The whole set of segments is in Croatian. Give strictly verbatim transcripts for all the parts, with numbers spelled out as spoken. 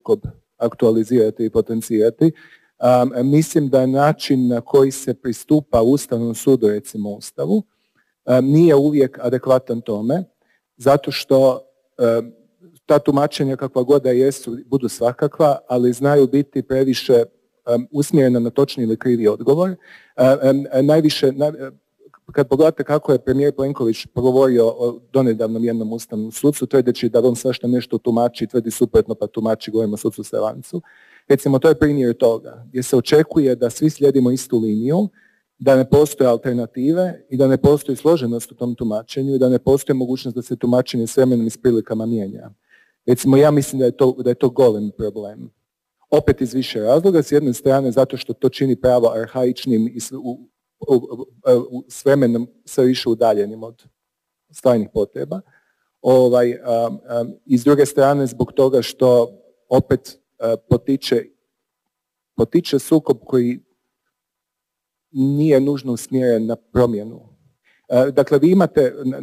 aktualizirati i potencijati. Um, mislim da način na koji se pristupa Ustavnom sudu, recimo Ustavu, um, nije uvijek adekvatan tome, zato što um, ta tumačenja kakva god da jesu budu svakakva, ali znaju biti previše um, usmjerena na točni ili krivi odgovor. Um, um, najviše, naj, kad pogledate kako je premijer Plenković progovorio o donedavnom jednom ustavnom sucu, tvrdeći da on svašta nešto tumači, tvrdi suprotno pa tumači, govorimo o sucu Selancu. Recimo, to je primjer toga, gdje se očekuje da svi slijedimo istu liniju, da ne postoje alternative i da ne postoji složenost u tom tumačenju i da ne postoji mogućnost da se tumačenje s vremenom i s prilikama mijenja. Recimo, ja mislim da je to, da je to golem problem. Opet iz više razloga, s jedne strane zato što to čini pravo arhaičnim i s, u, u, u, u, s vremenom sve više udaljenim od stvarnih potreba. Ovaj, um, um, I s druge strane zbog toga što opet uh, potiče, potiče sukob koji nije nužno usmjeren na promjenu. Uh, dakle, vi imate uh,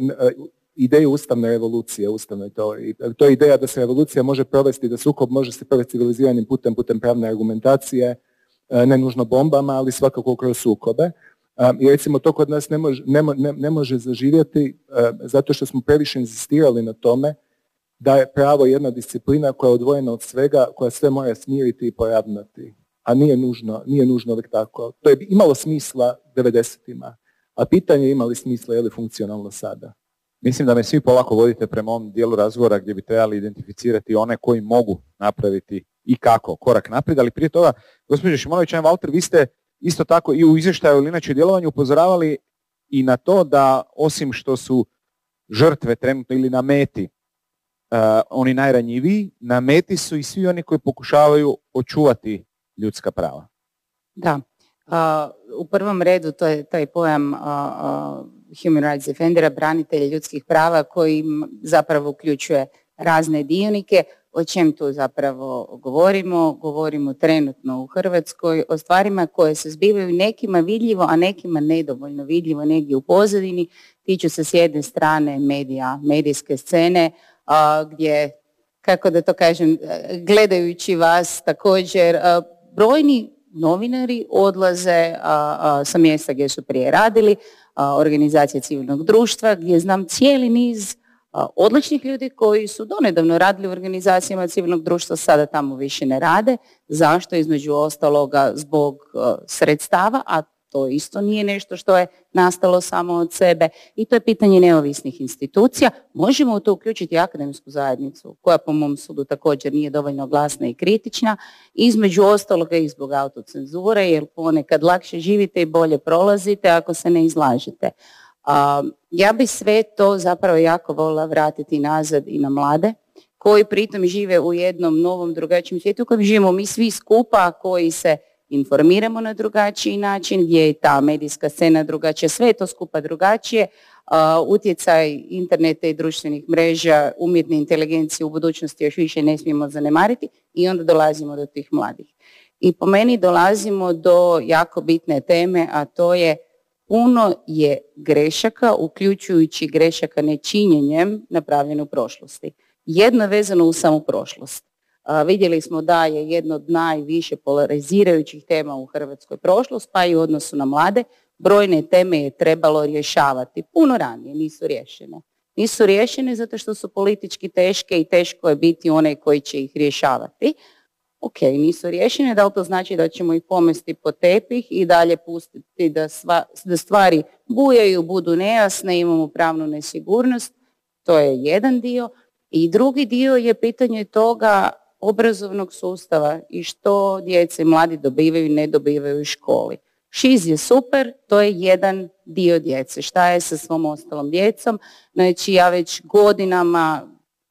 ideju ustavne revolucije, ustavnoj teoriji. To je ideja da se revolucija može provesti, da sukob može se provesti civiliziranim putem, putem pravne argumentacije, ne nužno bombama, ali svakako kroz sukobe. I recimo to kod nas ne može, ne, ne, ne može zaživjeti zato što smo previše inzistirali na tome da je pravo jedna disciplina koja je odvojena od svega, koja sve mora smiriti i poravnati. A nije nužno, nije nužno uvijek tako. To je imalo smisla devedesetima, a pitanje je imali smisla je li funkcionalno sada. Mislim da me svi polako vodite prema ovom dijelu razgovora gdje bi trebali identificirati one koji mogu napraviti i kako korak naprijed, ali prije toga, gospođo Šimonović, Valter, vi ste isto tako i u izvještaju ili inače djelovanju upozoravali i na to da osim što su žrtve trenutno ili na meti uh, oni najranjiviji, na meti su i svi oni koji pokušavaju očuvati ljudska prava. Da, uh, u prvom redu to je taj pojam uh, uh, Human Rights Defendera, branitelja ljudskih prava koji zapravo uključuje razne dionike. O čem tu zapravo govorimo? Govorimo trenutno u Hrvatskoj o stvarima koje se zbivaju nekima vidljivo, a nekima nedovoljno vidljivo negdje u pozadini. Tiču se s jedne strane medija, medijske scene, a, gdje, kako da to kažem, gledajući vas također, a, brojni novinari odlaze a, a, sa mjesta gdje su prije radili, a, organizacije civilnog društva, gdje znam cijeli niz a, odličnih ljudi koji su donedavno radili u organizacijama civilnog društva, sada tamo više ne rade. Zašto? Između ostaloga zbog a, sredstava, a to isto nije nešto što je nastalo samo od sebe i to je pitanje neovisnih institucija. Možemo u to uključiti akademsku zajednicu koja po mom sudu također nije dovoljno glasna i kritična, između ostaloga i zbog autocenzure, jer ponekad lakše živite i bolje prolazite ako se ne izlažete. A, ja bi sve to zapravo jako voljela vratiti nazad i na mlade koji pritom žive u jednom novom drugačijem svijetu u kojem živimo mi svi skupa, koji se informiramo na drugačiji način, gdje je ta medijska scena drugačija, sve je to skupa drugačije. Uh, utjecaj interneta i društvenih mreža, umjetne inteligencije u budućnosti još više ne smijemo zanemariti i onda dolazimo do tih mladih. I po meni dolazimo do jako bitne teme, a to je puno je grešaka, uključujući grešaka nečinjenjem, napravljeno u prošlosti. Jedno je vezano u samu prošlost. A, vidjeli smo da je jedno od najviše polarizirajućih tema u Hrvatskoj prošlost, pa i u odnosu na mlade. Brojne teme je trebalo rješavati puno ranije, nisu riješene. Nisu riješene zato što su politički teške i teško je biti onaj koji će ih rješavati. Ok, nisu riješene, da li to znači da ćemo ih pomesti po tepih i dalje pustiti da, sva, da stvari bujaju, budu nejasne, imamo pravnu nesigurnost. To je jedan dio. I drugi dio je pitanje toga obrazovnog sustava i što djece mladi dobivaju i ne dobivaju u školi. Šiz je super, to je jedan dio djece. Šta je sa svom ostalom djecom? Znači ja već godinama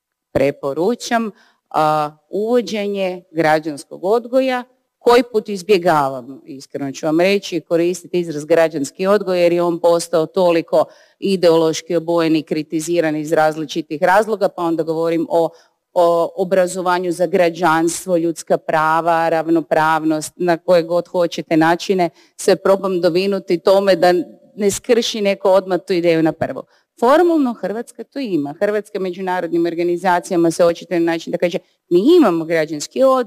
preporučam a, uvođenje građanskog odgoja, koji put izbjegavam, iskreno ću vam reći, koristiti izraz građanski odgoj jer je on postao toliko ideološki obojen i kritiziran iz različitih razloga, pa onda govorim o o obrazovanju za građanstvo, ljudska prava, ravnopravnost, na koje god hoćete načine, se probam dovinuti tome da ne skrši neko odmah tu ideju na prvo. Formalno Hrvatska to ima. Hrvatska međunarodnim organizacijama se očituje na način da kaže mi imamo građanski odgoj,